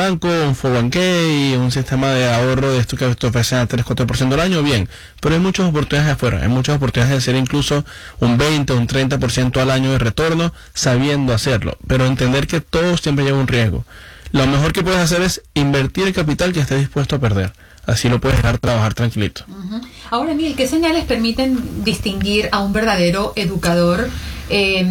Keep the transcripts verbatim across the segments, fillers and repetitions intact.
banco, un cuatro oh one K, un sistema de ahorro de esto que te ofrecen a tres cuatro por ciento al año, bien. Pero hay muchas oportunidades afuera, hay muchas oportunidades de hacer incluso un veinte, un treinta por ciento al año de retorno, sabiendo hacerlo. Pero entender que todo siempre lleva un riesgo. Lo mejor que puedes hacer es invertir el capital que estés dispuesto a perder. Así lo puedes dejar trabajar tranquilito. Uh-huh. Ahora, Emil, ¿qué señales permiten distinguir a un verdadero educador eh,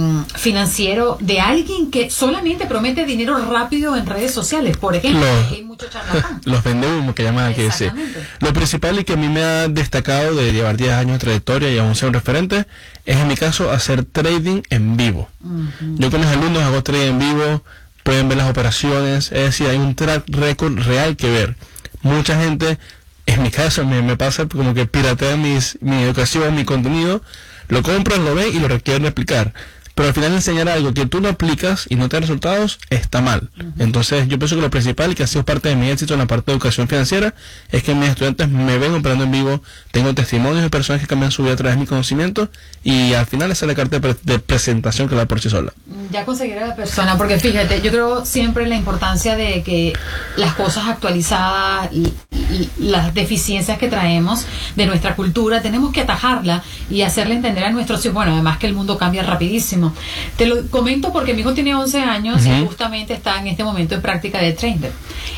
financiero de alguien que solamente promete dinero rápido en redes sociales? Por ejemplo, los, hay mucho charlatán. Los vendehumos que llaman aquí. Sí. Lo principal y que a mí me ha destacado de llevar diez años de trayectoria y aún ser un referente es, en mi caso, hacer trading en vivo. Uh-huh. Yo con mis alumnos hago trading en vivo, pueden ver las operaciones, es decir, hay un track record real que ver. Mucha gente, en mi caso, me, me pasa como que piratea mis, mi educación, mi contenido, lo compran, lo ven y lo requieren replicar. Pero al final enseñar algo que tú no aplicas y no te da resultados, está mal. Uh-huh. Entonces yo pienso que lo principal, que ha sido parte de mi éxito en la parte de educación financiera, es que mis estudiantes me ven operando en vivo, tengo testimonios de personas que cambian su vida a través de mi conocimiento, y al final esa es la carta de, pre de presentación que la por sí sola. Ya conseguiré a la persona, porque fíjate, yo creo siempre la importancia de que las cosas actualizadas y, y las deficiencias que traemos de nuestra cultura, tenemos que atajarla y hacerle entender a nuestros hijos, bueno, además que el mundo cambia rapidísimo. Te lo comento porque mi hijo tiene once años uh-huh. y justamente está en este momento en práctica de trader.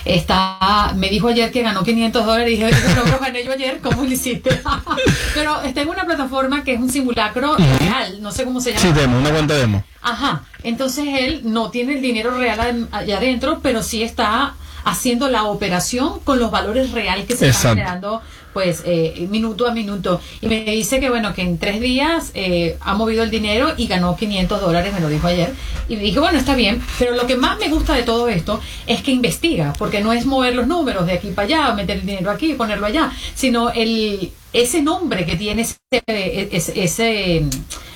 Está, me dijo ayer que ganó quinientos dólares y dije, pero lo gané yo ayer, ¿cómo lo hiciste? Pero está en una plataforma que es un simulacro uh-huh. real, no sé cómo se llama. Sí, demo, una cuenta demo. Ajá, entonces él no tiene el dinero real allá adentro, pero sí está haciendo la operación con los valores reales que se Exacto. están generando, pues eh, minuto a minuto, y me dice que bueno, que en tres días eh, ha movido el dinero y ganó quinientos dólares, me lo dijo ayer, y me dije, bueno, está bien, pero lo que más me gusta de todo esto es que investiga, porque no es mover los números de aquí para allá, meter el dinero aquí y ponerlo allá, sino el ese nombre que tiene ese, ese, ese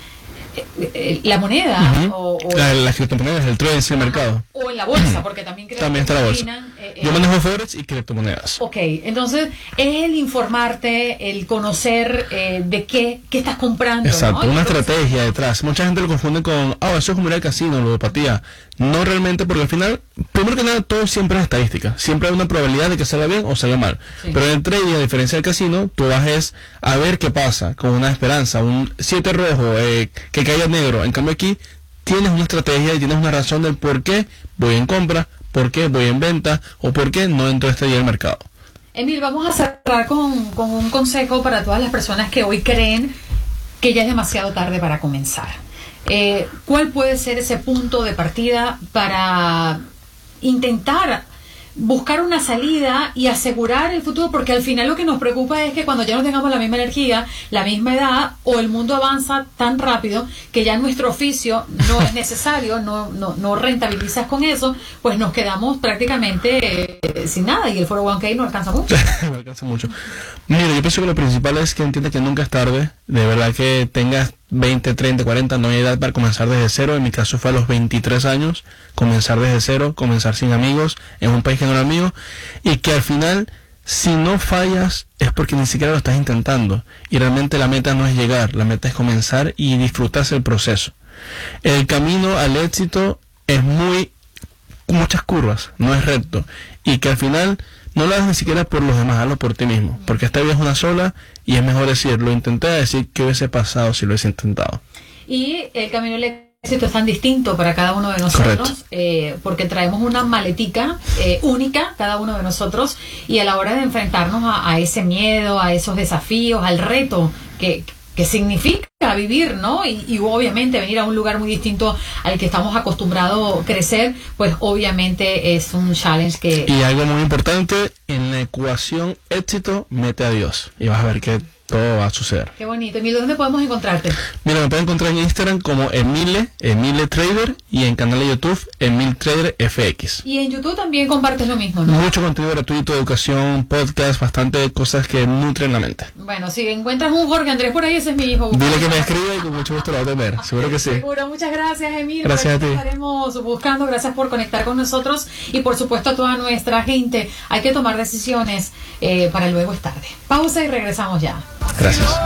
la moneda uh-huh. o, o la, las criptomonedas, el trading en el mercado, o en la bolsa, porque también creo también que está la bolsa. Eh, eh, yo manejo forex y criptomonedas. Ok, entonces es el informarte, el conocer eh, de qué, qué estás comprando. Exacto, ¿no? una estrategia detrás. Mucha gente lo confunde con, ah, oh, eso es como ir al casino, ludopatía. No realmente, porque al final, primero que nada, todo siempre es estadística. Siempre hay una probabilidad de que salga bien o salga mal. Sí. Pero en el trading, a diferencia del casino, tú vas es a ver qué pasa, con una esperanza, un siete rojo, eh, que caiga negro. En cambio aquí, tienes una estrategia y tienes una razón del por qué voy en compra, por qué voy en venta o por qué no entro este día al mercado. Emil, vamos a cerrar con, con un consejo para todas las personas que hoy creen que ya es demasiado tarde para comenzar. Eh, ¿Cuál puede ser ese punto de partida para intentar buscar una salida y asegurar el futuro? Porque al final lo que nos preocupa es que cuando ya no tengamos la misma energía, la misma edad, o el mundo avanza tan rápido que ya nuestro oficio no es necesario, no, no, no rentabilizas con eso, pues nos quedamos prácticamente eh, sin nada, y el cuatro oh one K no alcanza mucho. No alcanza mucho. Mira, yo pienso que lo principal es que entiendas que nunca es tarde, de verdad que tengas veinte, treinta, cuarenta, no hay edad para comenzar desde cero. En mi caso fue a los veintitrés años, comenzar desde cero, comenzar sin amigos, en un país que no era mío, y que al final, si no fallas, es porque ni siquiera lo estás intentando, y realmente la meta no es llegar, la meta es comenzar y disfrutarse el proceso. El camino al éxito es muy, muchas curvas, no es recto, y que al final no lo hagas ni siquiera por los demás, hazlo por ti mismo, porque esta vida es una sola y es mejor decir, lo intenté, decir qué hubiese pasado si lo hubiese intentado. Y el camino al éxito es tan distinto para cada uno de nosotros, eh, porque traemos una maletica eh, única, cada uno de nosotros, y a la hora de enfrentarnos a, a ese miedo, a esos desafíos, al reto que, que significa vivir, ¿no? Y, y obviamente venir a un lugar muy distinto al que estamos acostumbrados a crecer, pues obviamente es un challenge que... Y algo muy importante, en la ecuación éxito, mete a Dios y vas a ver que todo va a suceder. Qué bonito. Emilio, ¿dónde podemos encontrarte? Mira, me pueden encontrar en Instagram como Emile, Emile Trader, y en canal de YouTube, Emile Trader F X. Y en YouTube también compartes lo mismo, ¿no? Mucho contenido gratuito, educación, podcast, bastante cosas que nutren la mente. Bueno, si encuentras un Jorge Andrés por ahí, ese es mi hijo. Dile que me escriba y con mucho gusto lo voy a tener. Seguro que sí. Seguro. Muchas gracias, Emilio. Gracias a ti. Estaremos buscando. Gracias por conectar con nosotros y por supuesto a toda nuestra gente. Hay que tomar decisiones eh, para luego es tarde. Pausa y regresamos ya. Gracias.